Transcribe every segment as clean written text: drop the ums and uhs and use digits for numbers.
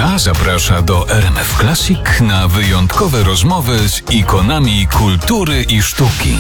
Media zaprasza do RMF Classic na wyjątkowe rozmowy z ikonami kultury i sztuki.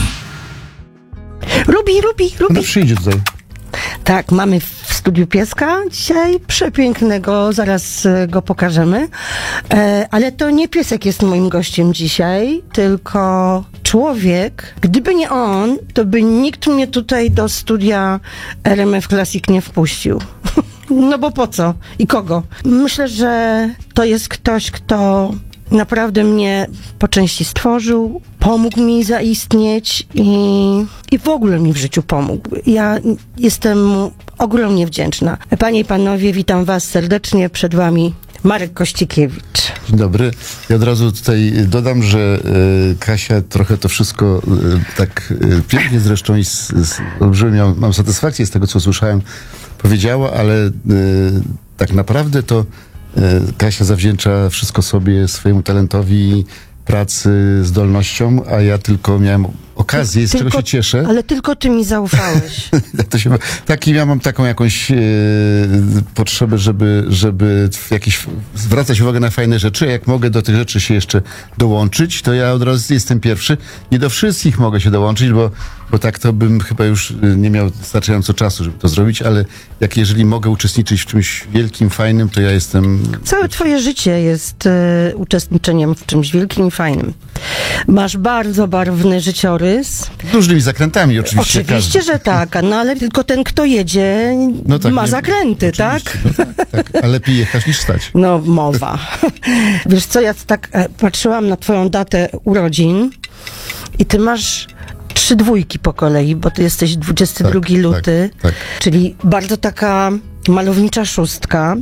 Rubi. No przyjdzie tutaj. Tak, mamy w studiu pieska dzisiaj przepięknego, zaraz go pokażemy. Ale to nie piesek jest moim gościem dzisiaj, tylko człowiek. Gdyby nie on, to by nikt mnie tutaj do studia RMF Classic nie wpuścił. No bo po co? I kogo? Myślę, że to jest ktoś, kto naprawdę mnie po części stworzył, pomógł mi zaistnieć i w ogóle mi w życiu pomógł. Ja jestem mu ogromnie wdzięczna. Panie i panowie, witam was serdecznie, przed wami Marek Kościkiewicz. Dzień dobry. Ja od razu tutaj dodam, że Kasia trochę to wszystko tak pięknie zresztą i olbrzymią mam satysfakcję z tego, co słyszałem, powiedziała, ale tak naprawdę to Kasia zawdzięcza wszystko sobie, swojemu talentowi, pracy, zdolnościom, a ja tylko miałem okazję, z czego się cieszę. Ale tylko ty mi zaufałeś. Ja mam taką jakąś potrzebę, żeby zwracać uwagę na fajne rzeczy, a jak mogę do tych rzeczy się jeszcze dołączyć, to ja od razu jestem pierwszy. Nie do wszystkich mogę się dołączyć, bo tak to bym chyba już nie miał wystarczająco czasu, żeby to zrobić, ale jeżeli mogę uczestniczyć w czymś wielkim, fajnym, to ja jestem... Całe twoje życie jest uczestniczeniem w czymś wielkim i fajnym. Masz bardzo barwny życiorys. Różnymi zakrętami oczywiście. Oczywiście, że tak, no ale tylko ten, kto jedzie, ma zakręty, tak? No tak? A lepiej jechać niż stać. No, mowa. Wiesz co, ja tak patrzyłam na twoją datę urodzin i ty masz 3 dwójki po kolei, bo ty jesteś 22 luty, tak. Czyli bardzo taka malownicza 6. Tak.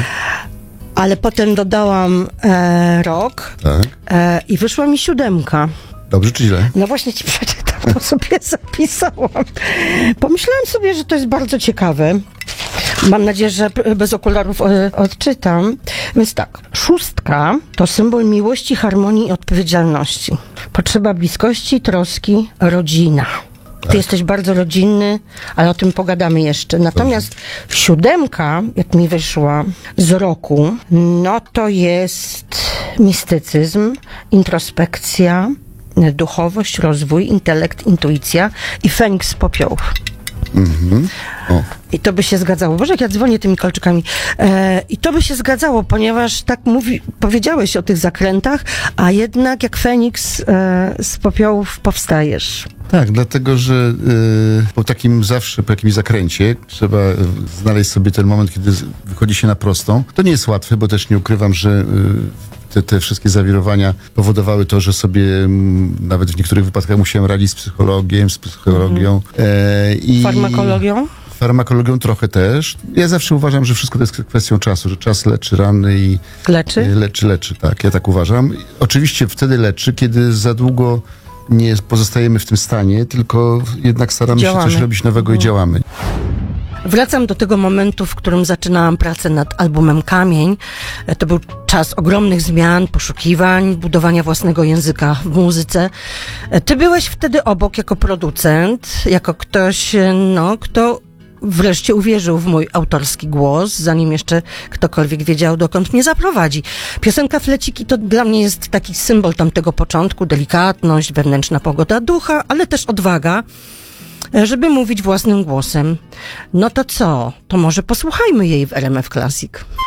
Ale potem dodałam rok i wyszła mi 7. Dobrze czy źle? No właśnie ci przeczytam, bo sobie zapisałam. Pomyślałam sobie, że to jest bardzo ciekawe. Mam nadzieję, że bez okularów odczytam. Więc tak, 6 to symbol miłości, harmonii i odpowiedzialności. Potrzeba bliskości, troski, rodzina. Ty jesteś bardzo rodzinny, ale o tym pogadamy jeszcze. Natomiast 7, jak mi wyszła z roku, no to jest mistycyzm, introspekcja, duchowość, rozwój, intelekt, intuicja i Feniks z popiołów. I to by się zgadzało. Boże, jak ja dzwonię tymi kolczykami. I to by się zgadzało, ponieważ tak powiedziałeś o tych zakrętach, a jednak jak Feniks z popiołów powstajesz. Tak, dlatego, że po jakimś zakręcie trzeba znaleźć sobie ten moment, kiedy wychodzi się na prostą. To nie jest łatwe, bo też nie ukrywam, że te wszystkie zawirowania powodowały to, że sobie nawet w niektórych wypadkach musiałem radzić z psychologią. Farmakologią? Farmakologią trochę też. Ja zawsze uważam, że wszystko to jest kwestią czasu, że czas leczy rany i... Leczy, tak. Ja tak uważam. Oczywiście wtedy leczy, kiedy za długo nie pozostajemy w tym stanie, tylko jednak staramy się coś robić nowego i działamy. Wracam do tego momentu, w którym zaczynałam pracę nad albumem Kamień. To był czas ogromnych zmian, poszukiwań, budowania własnego języka w muzyce. Ty byłeś wtedy obok jako producent, jako ktoś, kto wreszcie uwierzył w mój autorski głos, zanim jeszcze ktokolwiek wiedział, dokąd mnie zaprowadzi. Piosenka Fleciki to dla mnie jest taki symbol tamtego początku, delikatność, wewnętrzna pogoda ducha, ale też odwaga, żeby mówić własnym głosem. No to co? To może posłuchajmy jej w RMF Classic.